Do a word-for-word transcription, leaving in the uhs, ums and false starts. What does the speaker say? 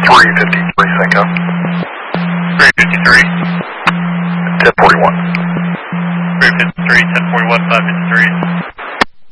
three fifty-three, Cinco. three fifty-three. ten forty-one. three fifty-three, ten forty-one, five fifty-three.